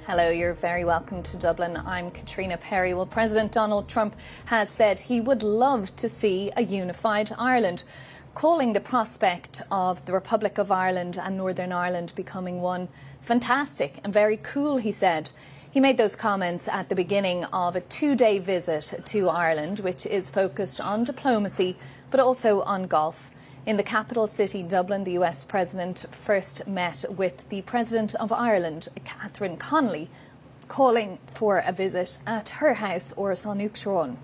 Hello, you're very welcome to Dublin. I'm Katrina Perry. Well, President Donald Trump has said he would love to see a unified Ireland, calling the prospect of the Republic of Ireland and Northern Ireland becoming one fantastic and very cool, he said. He made those comments at the beginning of a two-day visit to Ireland, which is focused on diplomacy, but also on golf. In the capital city, Dublin, the US President first met with the President of Ireland, Catherine Connolly, calling for a visit at her house, Áras an Uachtaráin.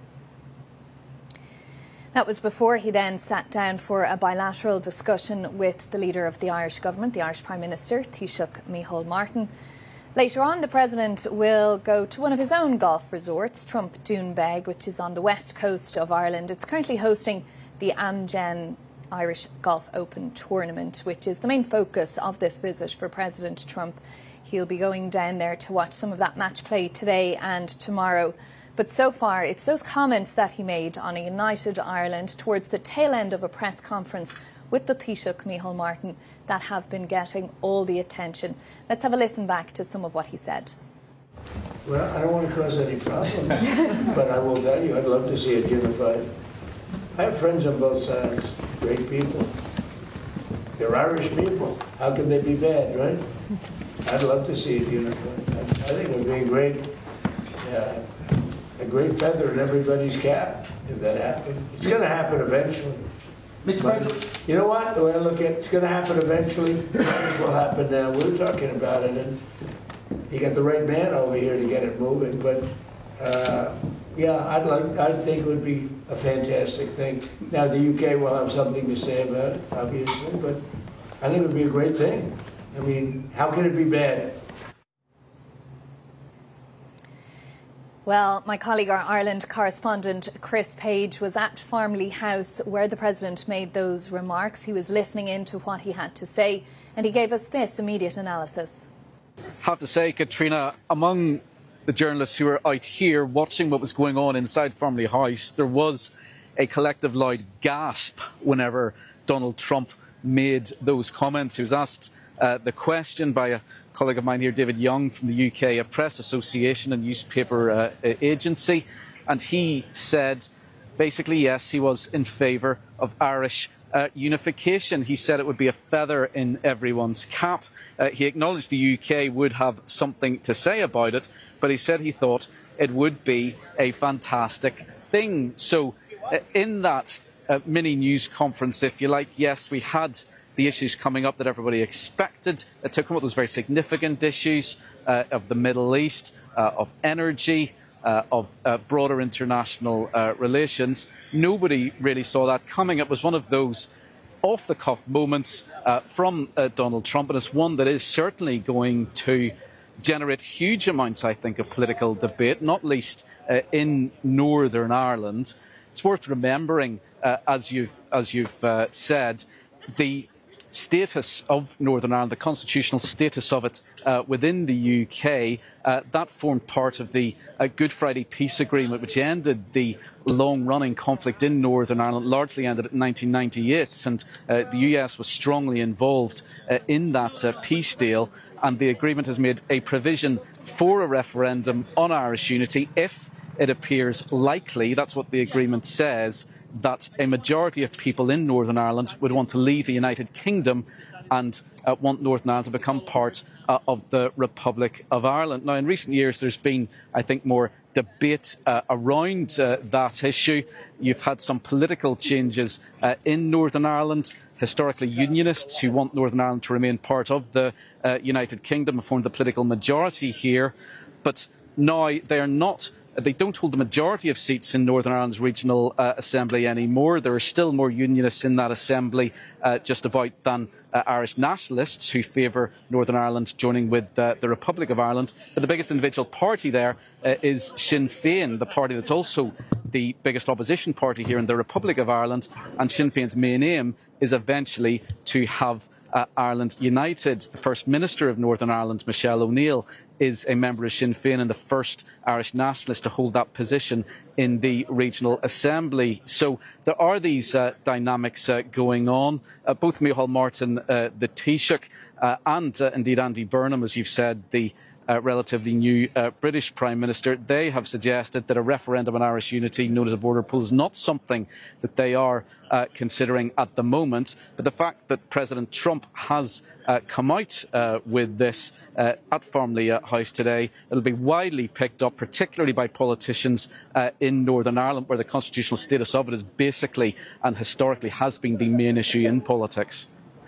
That was before he then sat down for a bilateral discussion with the leader of the Irish government, the Irish Prime Minister, Taoiseach Micheál Martin. Later on, the President will go to one of his own golf resorts, Trump Doonbeg, which is on the west coast of Ireland. It's currently hosting the Amgen Irish Golf Open tournament, which is the main focus of this visit for President Trump. He'll be going down there to watch some of that match play today and tomorrow. But so far, it's those comments that he made on a united Ireland towards the tail end of a press conference with the Taoiseach Micheál Martin that have been getting all the attention. Let's have a listen back to some of what he said. Well, I don't want to cause any problems, but I will tell you, I'd love to see it unified. I have friends on both sides, great people. They're Irish people. How can they be bad, right? I'd love to see it unified. I think it would be a great feather in everybody's cap if that happened. It's going to happen eventually. Mr. President. You know what? The way I look at it, it's going to happen eventually. It might as well happen now. We were talking about it, and you got the right man over here to get it moving. But yeah, I think it would be a fantastic thing. Now the UK will have something to say about it, obviously, but I think it would be a great thing. I mean, how can it be bad? Well, my colleague, our Ireland correspondent Chris Page, was at Farmley House where the President made those remarks. He was listening in to what he had to say, and he gave us this immediate analysis. I have to say, Katrina, among the journalists who were out here watching what was going on inside Farmley House, there was a collective loud gasp whenever Donald Trump made those comments. He was asked the question by a colleague of mine here, David Young, from the UK, a press association and newspaper agency, and he said basically, yes, he was in favour of Irish unification. He said it would be a feather in everyone's cap. He acknowledged the UK would have something to say about it, but he said he thought it would be a fantastic thing. So in that mini news conference, if you like, yes, we had the issues coming up that everybody expected. It took up those very significant issues of the Middle East, of energy, of broader international relations. Nobody really saw that coming. It was one of those off-the-cuff moments from Donald Trump, and it's one that is certainly going to generate huge amounts, I think, of political debate, not least in Northern Ireland. It's worth remembering, as you've said, the status of Northern Ireland, the constitutional status of it within the UK, that formed part of the Good Friday Peace Agreement, which ended the long-running conflict in Northern Ireland, largely ended in 1998, and the US was strongly involved in that peace deal, and the agreement has made a provision for a referendum on Irish unity if it appears likely, that's what the agreement says, that a majority of people in Northern Ireland would want to leave the United Kingdom and want Northern Ireland to become part of the Republic of Ireland. Now, in recent years, there's been, I think, more debate around that issue. You've had some political changes in Northern Ireland, historically unionists who want Northern Ireland to remain part of the United Kingdom and form the political majority here. But now they don't hold the majority of seats in Northern Ireland's regional assembly anymore. There are still more unionists in that assembly just about than Irish nationalists who favour Northern Ireland joining with the Republic of Ireland. But the biggest individual party there is Sinn Féin, the party that's also the biggest opposition party here in the Republic of Ireland. And Sinn Féin's main aim is eventually to have Ireland united. The First Minister of Northern Ireland, Michelle O'Neill, is a member of Sinn Féin and the first Irish nationalist to hold that position in the regional assembly. So there are these dynamics going on. Both Micheál Martin, the Taoiseach, and indeed Andy Burnham, as you've said, the relatively new British Prime Minister. They have suggested that a referendum on Irish unity, known as a border poll, is not something that they are considering at the moment. But the fact that President Trump has come out with this at Farmley House today, it'll be widely picked up, particularly by politicians in Northern Ireland, where the constitutional status of it is basically and historically has been the main issue in politics.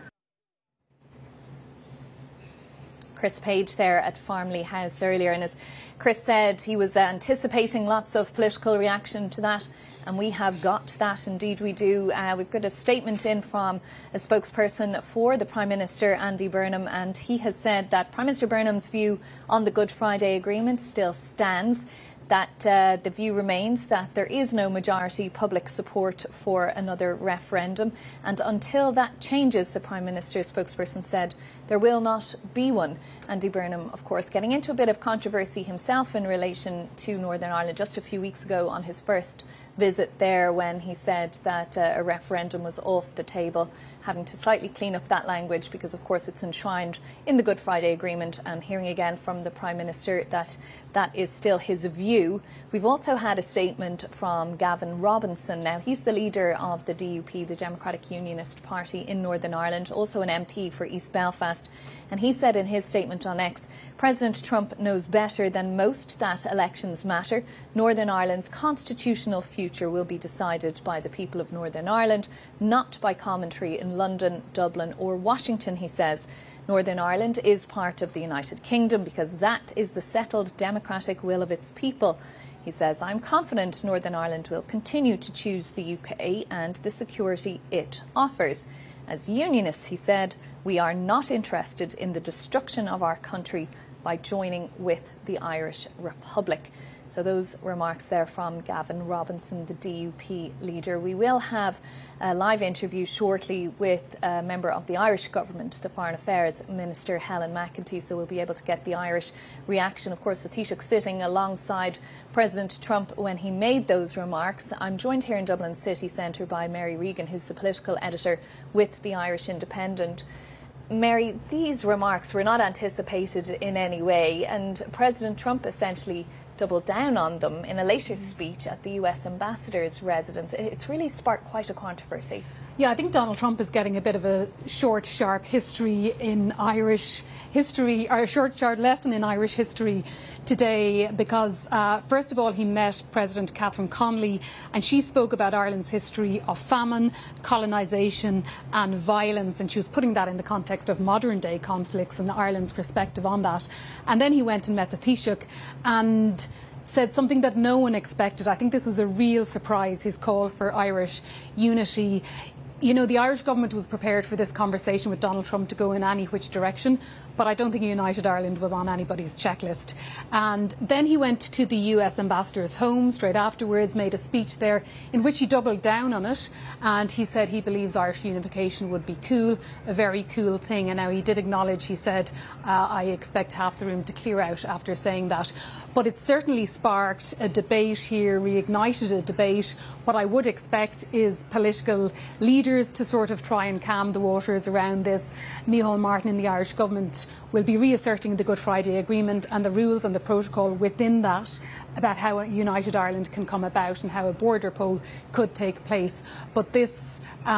Chris Page there at Farmley House earlier, and as Chris said, he was anticipating lots of political reaction to that, and we have got that. Indeed we do. We've got a statement in from a spokesperson for the Prime Minister, Andy Burnham, and he has said that Prime Minister Burnham's view on the Good Friday Agreement still stands, that the view remains that there is no majority public support for another referendum, and until that changes, the Prime Minister's spokesperson said, there will not be one. Andy Burnham, of course, getting into a bit of controversy himself in relation to Northern Ireland just a few weeks ago on his first visit there, when he said that a referendum was off the table, having to slightly clean up that language because, of course, it's enshrined in the Good Friday Agreement, and hearing again from the Prime Minister that that is still his view. We've also had a statement from Gavin Robinson. Now, he's the leader of the DUP, the Democratic Unionist Party in Northern Ireland, also an MP for East Belfast, and he said in his statement on X, President Trump knows better than most that elections matter. Northern Ireland's constitutional future will be decided by the people of Northern Ireland, not by commentary in London, Dublin or Washington, he says. Northern Ireland is part of the United Kingdom because that is the settled democratic will of its people. He says, I'm confident Northern Ireland will continue to choose the UK and the security it offers. As unionists, he said, we are not interested in the destruction of our country by joining with the Irish Republic. So those remarks there from Gavin Robinson, the DUP leader. We will have a live interview shortly with a member of the Irish government, the Foreign Affairs Minister Helen McEntee, so we'll be able to get the Irish reaction. Of course, the Taoiseach sitting alongside President Trump when he made those remarks. I'm joined here in Dublin City Centre by Mary Regan, who's the political editor with the Irish Independent. Mary, these remarks were not anticipated in any way, and President Trump essentially doubled down on them in a later speech at the US ambassador's residence. It's really sparked quite a controversy. Yeah, I think Donald Trump is getting a bit of a short, sharp history in Irish history, or a short, sharp lesson in Irish history today, because first of all, he met President Catherine Connolly, and she spoke about Ireland's history of famine, colonisation and violence, and she was putting that in the context of modern day conflicts and Ireland's perspective on that. And then he went and met the Taoiseach and said something that no one expected. I think this was a real surprise, his call for Irish unity. You know, the Irish government was prepared for this conversation with Donald Trump to go in any which direction, but I don't think United Ireland was on anybody's checklist. And then he went to the US ambassador's home straight afterwards, made a speech there in which he doubled down on it, and he said he believes Irish unification would be cool, a very cool thing. And now he did acknowledge, he said, I expect half the room to clear out after saying that. But it certainly sparked a debate here, reignited a debate. What I would expect is political leaders to sort of try and calm the waters around this. Micheál Martin in the Irish government will be reasserting the Good Friday Agreement and the rules and the protocol within that about how a United Ireland can come about and how a border poll could take place. But this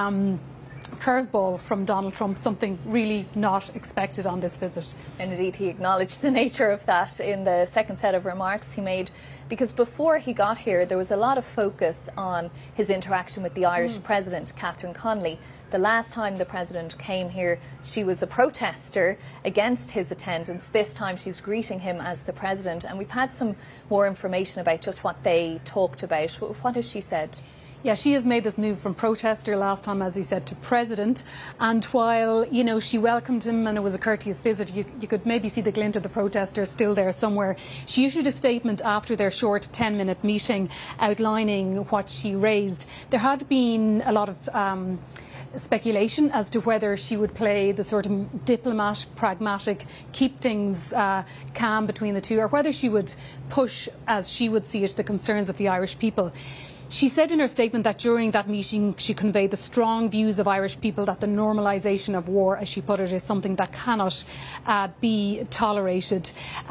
curveball from Donald Trump, something really not expected on this visit. And indeed, he acknowledged the nature of that in the second set of remarks he made, because before he got here, there was a lot of focus on his interaction with the Irish President, Catherine Connolly. The last time the President came here, she was a protester against his attendance. This time she's greeting him as the President. And we've had some more information about just what they talked about. What has she said? Yeah, she has made this move from protester last time, as he said, to president. And while, you know, she welcomed him and it was a courteous visit, you could maybe see the glint of the protester still there somewhere. She issued a statement after their short 10-minute meeting outlining what she raised. There had been a lot of speculation as to whether she would play the sort of diplomat, pragmatic, keep things calm between the two, or whether she would push, as she would see it, the concerns of the Irish people. She said in her statement that during that meeting she conveyed the strong views of Irish people that the normalisation of war, as she put it, is something that cannot be tolerated.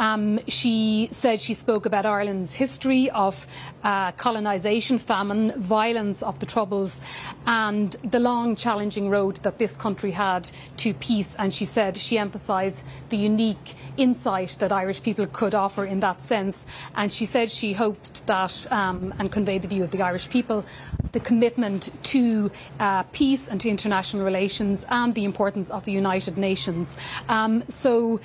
She said she spoke about Ireland's history of colonisation, famine, violence of the Troubles and the long challenging road that this country had to peace, and she said she emphasised the unique insight that Irish people could offer in that sense, and she said she hoped that and conveyed the view of the Irish people, the commitment to peace and to international relations and the importance of the United Nations. So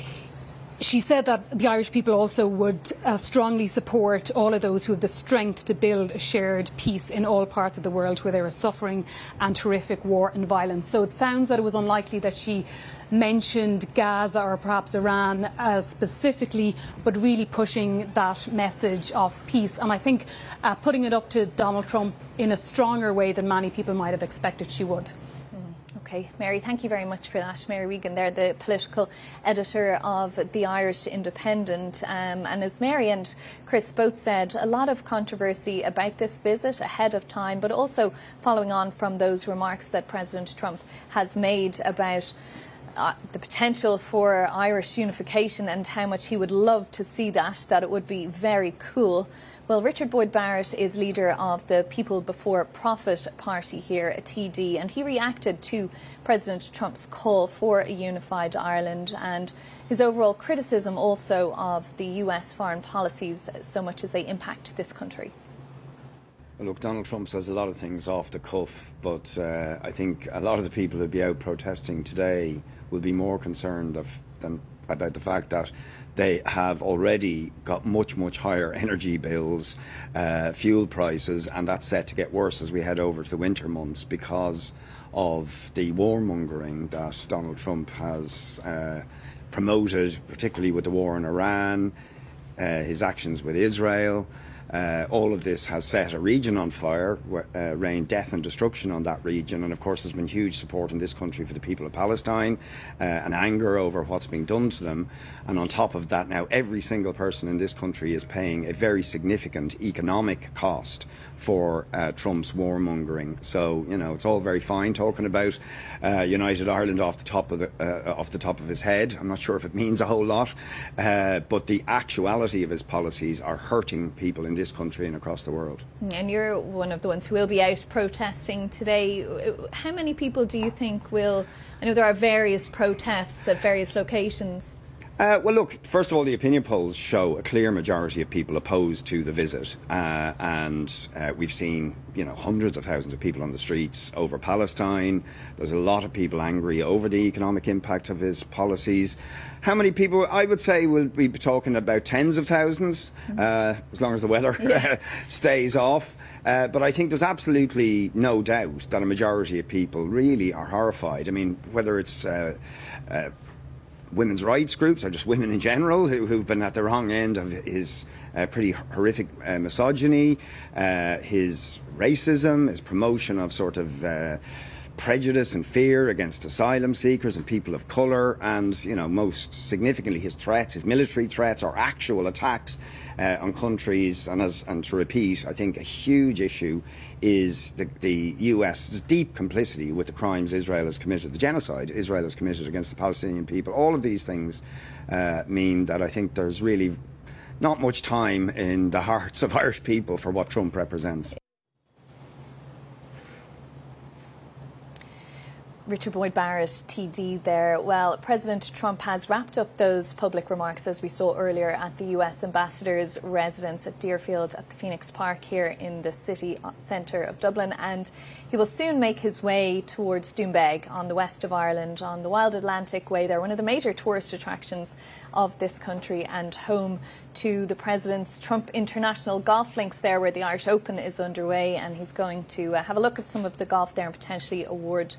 she said that the Irish people also would strongly support all of those who have the strength to build a shared peace in all parts of the world where there is suffering and horrific war and violence. So it sounds that it was unlikely that she mentioned Gaza or perhaps Iran specifically, but really pushing that message of peace. And I think putting it up to Donald Trump in a stronger way than many people might have expected she would. Okay, Mary, thank you very much for that. Mary Regan there, the political editor of the Irish Independent. And as Mary and Chris both said, a lot of controversy about this visit ahead of time, but also following on from those remarks that President Trump has made about the potential for Irish unification and how much he would love to see that it would be very cool. Well, Richard Boyd Barrett is leader of the People Before Profit party here at TD, and he reacted to President Trump's call for a unified Ireland and his overall criticism also of the US foreign policies so much as they impact this country. Well, look, Donald Trump says a lot of things off the cuff, but I think a lot of the people who'll be out protesting today will be more concerned about the fact that they have already got much, much higher energy bills, fuel prices, and that's set to get worse as we head over to the winter months because of the warmongering that Donald Trump has promoted, particularly with the war in Iran, his actions with Israel. All of this has set a region on fire, rained death and destruction on that region, and of course there's been huge support in this country for the people of Palestine and anger over what's being done to them. And on top of that, now every single person in this country is paying a very significant economic cost for Trump's warmongering. So, you know, it's all very fine talking about United Ireland off the top of his head. I'm not sure if it means a whole lot, but the actuality of his policies are hurting people in this country and across the world. And you're one of the ones who will be out protesting today. How many people do you think will? I know there are various protests at various locations. Well, look, first of all, the opinion polls show a clear majority of people opposed to the visit, and we've seen, you know, hundreds of thousands of people on the streets over Palestine. There's a lot of people angry over the economic impact of his policies. How many people? I would say we'll be talking about tens of thousands, as long as the weather stays off. But I think there's absolutely no doubt that a majority of people really are horrified. I mean, whether it's women's rights groups or just women in general who've been at the wrong end of his pretty horrific misogyny, his racism, his promotion of sort of prejudice and fear against asylum seekers and people of colour, and, you know, most significantly his threats, his military threats or actual attacks on countries. And to repeat, I think a huge issue is the US's deep complicity with the crimes Israel has committed, the genocide Israel has committed against the Palestinian people. All of these things mean that I think there's really not much time in the hearts of Irish people for what Trump represents. Richard Boyd Barrett, TD there. Well, President Trump has wrapped up those public remarks, as we saw earlier, at the US ambassador's residence at Deerfield at the Phoenix Park here in the city centre of Dublin, and he will soon make his way towards Doonbeg on the west of Ireland, on the Wild Atlantic Way there, one of the major tourist attractions of this country and home to the President's Trump International golf links there, where the Irish Open is underway, and he's going to have a look at some of the golf there and potentially award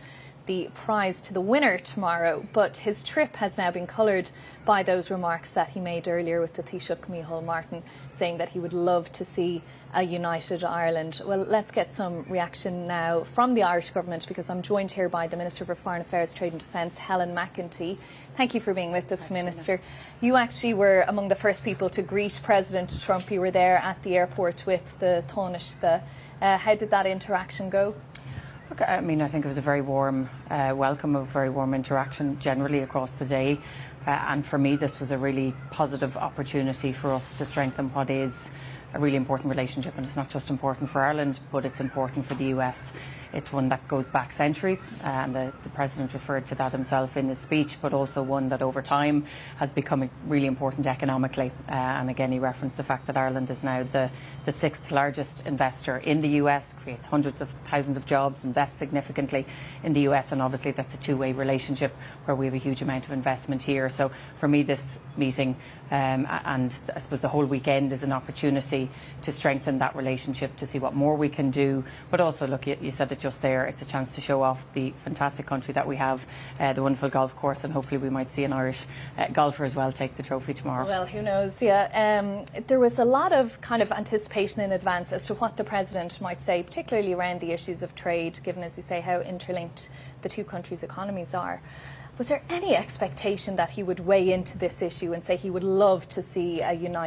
the prize to the winner tomorrow. But his trip has now been coloured by those remarks that he made earlier with the Taoiseach Micheál Martin, saying that he would love to see a united Ireland. Well, let's get some reaction now from the Irish government, because I'm joined here by the Minister for Foreign Affairs, Trade and Defence, Helen McEntee. Thank you for being with us, Minister. You actually were among the first people to greet President Trump. You were there at the airport with the Taoiseach. How did that interaction go? Look, I mean, I think it was a very warm welcome, a very warm interaction generally across the day. And for me, this was a really positive opportunity for us to strengthen what is a really important relationship. And it's not just important for Ireland, but it's important for the US. It's one that goes back centuries, and the President referred to that himself in his speech, but also one that over time has become really important economically. And again, he referenced the fact that Ireland is now the sixth largest investor in the US, creates hundreds of thousands of jobs, invests significantly in the US, and obviously that's a two-way relationship where we have a huge amount of investment here. So for me, this meeting and I suppose the whole weekend is an opportunity to strengthen that relationship, to see what more we can do. But also, look, you said it just there, it's a chance to show off the fantastic country that we have, the wonderful golf course, and hopefully we might see an Irish golfer as well take the trophy tomorrow. Well, who knows, yeah. There was a lot of kind of anticipation in advance as to what the President might say, particularly around the issues of trade, given, as you say, how interlinked the two countries' economies are. Was there any expectation that he would weigh into this issue and say he would love to see a united